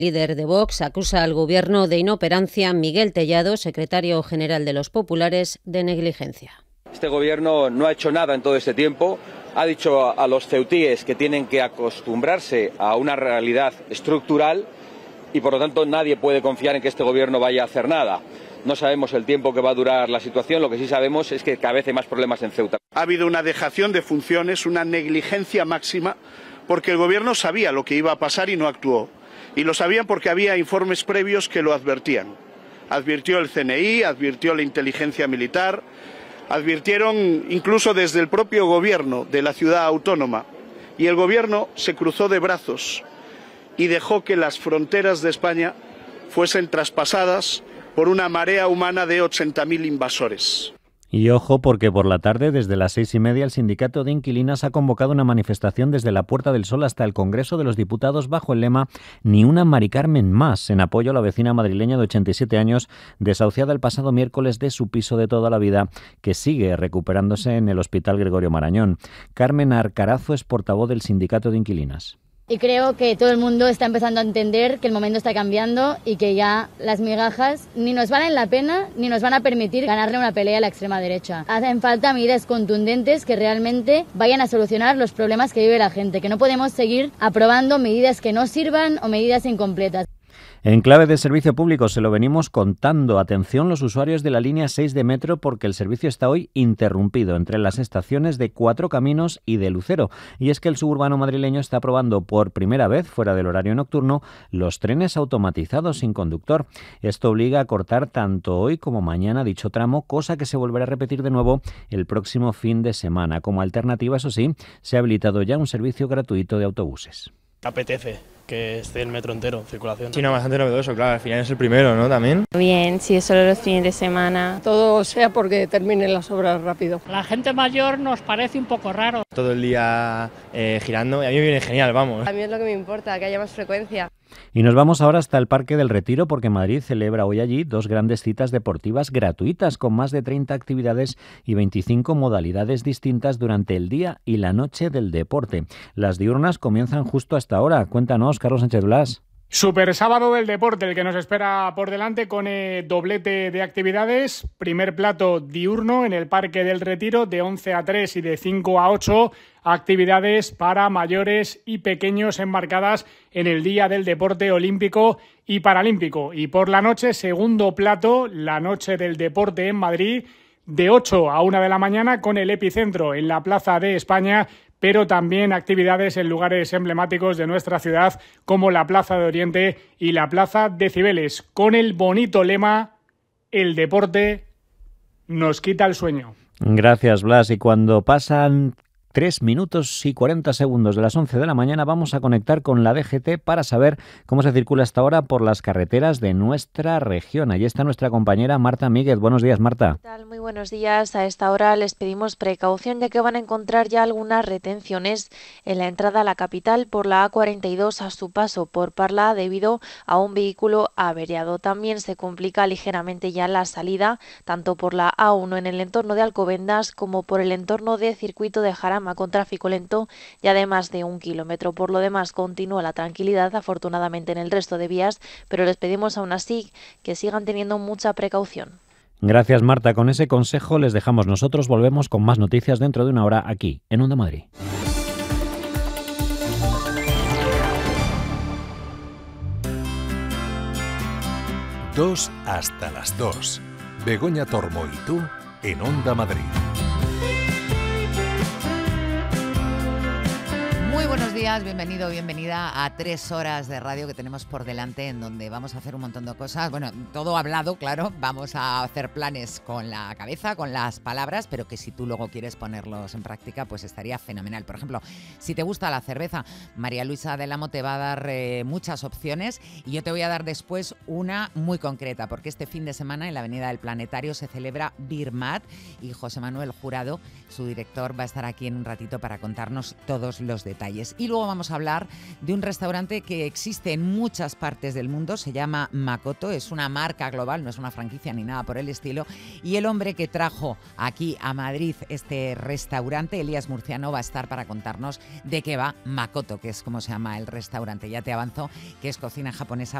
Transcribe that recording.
Líder de Vox acusa al Gobierno de inoperancia. Miguel Tellado, secretario general de los Populares, de negligencia. Este Gobierno no ha hecho nada en todo este tiempo. Ha dicho a los ceutíes que tienen que acostumbrarse a una realidad estructural y, por lo tanto, nadie puede confiar en que este Gobierno vaya a hacer nada. No sabemos el tiempo que va a durar la situación. Lo que sí sabemos es que cada vez hay más problemas en Ceuta. Ha habido una dejación de funciones, una negligencia máxima, porque el Gobierno sabía lo que iba a pasar y no actuó. Y lo sabían porque había informes previos que lo advertían. Advirtió el CNI, advirtió la inteligencia militar, advirtieron incluso desde el propio Gobierno de la ciudad autónoma. Y el Gobierno se cruzó de brazos y dejó que las fronteras de España fuesen traspasadas por una marea humana de 80.000 invasores. Y ojo, porque por la tarde, desde las 6:30, el Sindicato de Inquilinas ha convocado una manifestación desde la Puerta del Sol hasta el Congreso de los Diputados bajo el lema «Ni una Mari Carmen más», en apoyo a la vecina madrileña de 87 años, desahuciada el pasado miércoles de su piso de toda la vida, que sigue recuperándose en el Hospital Gregorio Marañón. Carmen Arcarazo es portavoz del Sindicato de Inquilinas. Y creo que todo el mundo está empezando a entender que el momento está cambiando y que ya las migajas ni nos valen la pena ni nos van a permitir ganarle una pelea a la extrema derecha. Hacen falta medidas contundentes que realmente vayan a solucionar los problemas que vive la gente, que no podemos seguir aprobando medidas que no sirvan o medidas incompletas. En clave de servicio público se lo venimos contando. Atención los usuarios de la línea 6 de metro porque el servicio está hoy interrumpido entre las estaciones de Cuatro Caminos y de Lucero. Y es que el suburbano madrileño está probando por primera vez, fuera del horario nocturno, los trenes automatizados sin conductor. Esto obliga a cortar tanto hoy como mañana dicho tramo, cosa que se volverá a repetir de nuevo el próximo fin de semana. Como alternativa, eso sí, se ha habilitado ya un servicio gratuito de autobuses. Apetece que esté el metro entero en circulación. Sí, no, bastante novedoso, claro, al final es el primero, ¿no? También. Bien, sí, es solo los fines de semana. Todo sea porque terminen las obras rápido. La gente mayor nos parece un poco raro. Todo el día girando y a mí me viene genial, vamos. A mí es lo que me importa, que haya más frecuencia. Y nos vamos ahora hasta el Parque del Retiro porque Madrid celebra hoy allí 2 grandes citas deportivas gratuitas con más de 30 actividades y 25 modalidades distintas durante el día y la noche del deporte. Las diurnas comienzan justo hasta ahora. Cuéntanos, Carlos Sánchez Blas. Super sábado del deporte, el que nos espera por delante con doblete de actividades. Primer plato diurno en el Parque del Retiro de 11 a 3 y de 5 a 8. Actividades para mayores y pequeños enmarcadas en el Día del Deporte Olímpico y Paralímpico. Y por la noche, segundo plato, la noche del deporte en Madrid, de 8 a 1 de la mañana con el epicentro en la Plaza de España, pero también actividades en lugares emblemáticos de nuestra ciudad como la Plaza de Oriente y la Plaza de Cibeles, con el bonito lema «El deporte nos quita el sueño». Gracias, Blas. Y cuando pasan 3 minutos y 40 segundos de las 11 de la mañana vamos a conectar con la DGT para saber cómo se circula hasta ahora por las carreteras de nuestra región. Allí está nuestra compañera Marta Míguez. Buenos días, Marta. ¿Qué tal? Muy buenos días. A esta hora les pedimos precaución ya que van a encontrar ya algunas retenciones en la entrada a la capital por la A42 a su paso por Parla debido a un vehículo averiado. También se complica ligeramente ya la salida tanto por la A1 en el entorno de Alcobendas como por el entorno de Circuito de Jarama con tráfico lento y además de 1 kilómetro. Por lo demás continúa la tranquilidad afortunadamente en el resto de vías, pero les pedimos aún así que sigan teniendo mucha precaución. Gracias, Marta. Con ese consejo les dejamos. Nosotros volvemos con más noticias dentro de una hora aquí en Onda Madrid. Dos hasta las 2. Begoña Tormo y tú en Onda Madrid. Muy buenos días, bienvenido, bienvenida a 3 horas de radio que tenemos por delante en donde vamos a hacer un montón de cosas. Bueno, todo hablado, claro, vamos a hacer planes con la cabeza, con las palabras, pero que si tú luego quieres ponerlos en práctica, pues estaría fenomenal. Por ejemplo, si te gusta la cerveza, María Luisa del Amo te va a dar muchas opciones y yo te voy a dar después una muy concreta, porque este fin de semana en la Avenida del Planetario se celebra Birmat y José Manuel Jurado, su director, va a estar aquí en un ratito para contarnos todos los detalles. Y luego vamos a hablar de un restaurante que existe en muchas partes del mundo, se llama Makoto, es una marca global, no es una franquicia ni nada por el estilo, y el hombre que trajo aquí a Madrid este restaurante, Elías Murciano, va a estar para contarnos de qué va Makoto, que es como se llama el restaurante. Ya te avanzo que es cocina japonesa